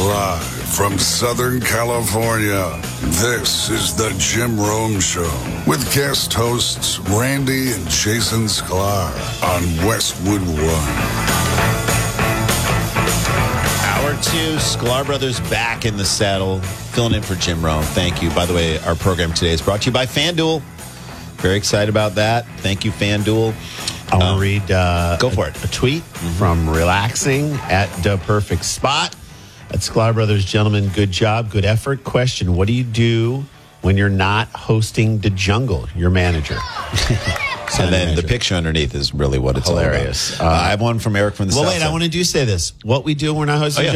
Live from Southern California, this is the Jim Rome Show with guest hosts Randy and Jason Sklar on Westwood One. Hour 2, Sklar Brothers back in the saddle, filling in for Jim Rome. Thank you. By the way, our program today is brought to you by FanDuel. Very excited about that. Thank you, FanDuel. I want to read go for it. A tweet from Relaxing at the Perfect Spot. At Sklar Brothers, gentlemen, good job, good effort. Question, what do you do when you're not hosting the jungle, your manager? And then the picture underneath is really what it's hilarious. all about. I have one from Eric from the South Well, wait, I want to say this. What we do when we're not hosting the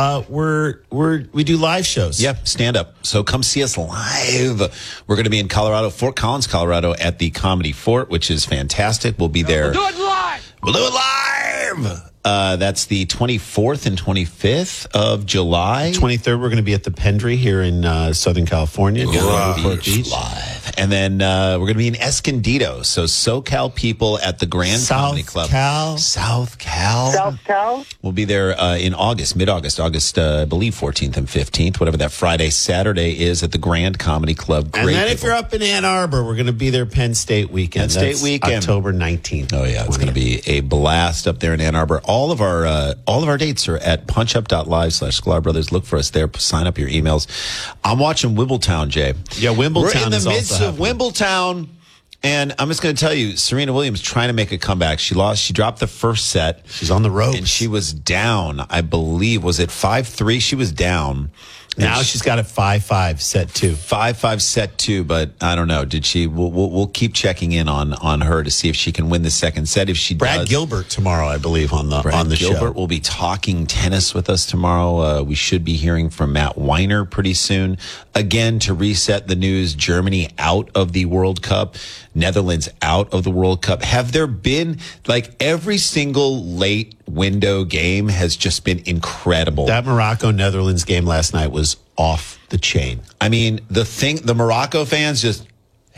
jungle, we do live shows. Yep, stand up. So come see us live. We're going to be in Colorado, Fort Collins, Colorado, at the Comedy Fort, which is fantastic. We'll be there. We'll do it live. We'll do it live. That's the 24th and 25th of July. 23rd, we're going to be at the Pendry here in Southern California. Beach live. And then we're going to be in Escondido. So SoCal people at the Grand Comedy Club. South Cal. We'll be there in August, mid-August, I believe 14th and 15th, whatever that Friday, Saturday is at the Grand Comedy Club. Great and then if you're up in Ann Arbor, we're going to be there Penn State weekend. October 19th. Oh, yeah. It's going to be a blast up there in Ann Arbor. All of our dates are at punchup.live/Sklar Brothers. Look for us there. Sign up your emails. I'm watching Wimbletown, Jay. Yeah, Wimbletown. We're in the midst of happening. Wimbletown, and I'm just going to tell you, Serena Williams trying to make a comeback. She lost. She dropped the first set. She's on the ropes, and she was down. I believe was it 5-3? She was down. Now she's got a 5-5 set 2. 5-5 set 2, but I don't know. Did she? We'll keep checking in on her to see if she can win the second set. If she Brad does, Gilbert tomorrow, I believe, on the show. Gilbert will be talking tennis with us tomorrow. We should be hearing from Matt Weiner pretty soon. Again, to reset the news, Germany out of the World Cup, Netherlands out of the World Cup. Have there been, like, every single late window game has just been incredible. That Morocco-Netherlands game last night was off the chain. I mean, the Morocco fans just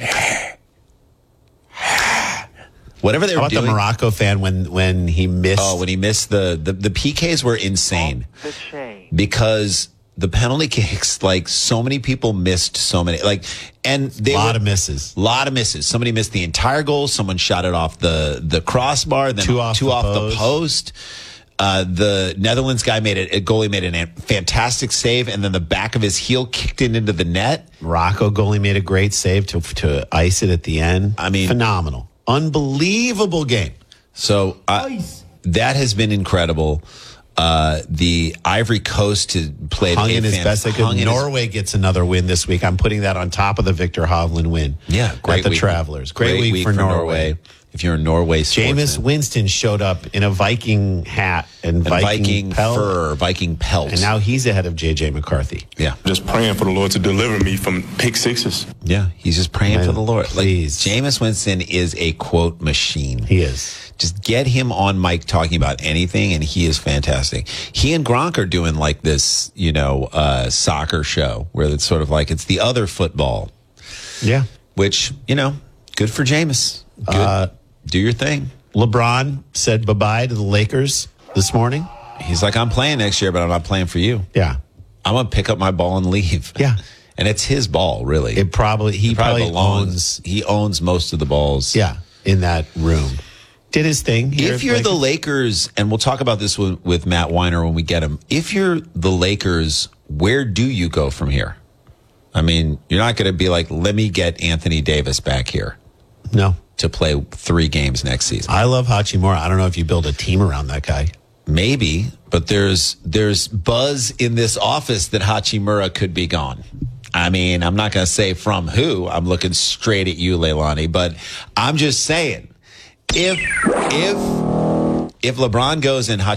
whatever they were doing. The Morocco fan when he missed? Oh, when he missed the PKs were insane. Off the chain. Because the penalty kicks, like, so many people missed so many, like, and they a lot of misses. Somebody missed the entire goal. Someone shot it off the crossbar, then two off the post. The Netherlands guy goalie made a fantastic save, and then the back of his heel kicked it into the net. Morocco goalie made a great save to ice it at the end. I mean, phenomenal, unbelievable game. So that has been incredible. The Ivory Coast has played hung in his best. Norway gets another win this week. I'm putting that on top of the Victor Hovland win. Yeah, great at the week. Travelers. Great week for Norway. If you're a Norway sportsman. Jameis Winston showed up in a Viking hat and Viking fur, Viking pelt. And now he's ahead of J.J. McCarthy. Yeah. Just praying for the Lord to deliver me from pick sixes. Yeah, he's just praying for the Lord. Please. Like, Jameis Winston is a quote machine. He is. Just get him on mic talking about anything, and he is fantastic. He and Gronk are doing like this, soccer show where it's sort of like it's the other football. Yeah. Which, good for Jameis. Good. Do your thing. LeBron said bye-bye to the Lakers this morning. He's like, I'm playing next year, but I'm not playing for you. Yeah. I'm going to pick up my ball and leave. Yeah. And it's his ball, really. He probably belongs. He owns most of the balls. Yeah, in that room. Did his thing. If you're the Lakers, and we'll talk about this with Matt Weiner when we get him. If you're the Lakers, where do you go from here? I mean, you're not going to be like, let me get Anthony Davis back here. No. To play 3 games next season. I love Hachimura. I don't know if you build a team around that guy. Maybe, but there's buzz in this office that Hachimura could be gone. I mean, I'm not going to say from who. I'm looking straight at you, Leilani, but I'm just saying, if LeBron goes and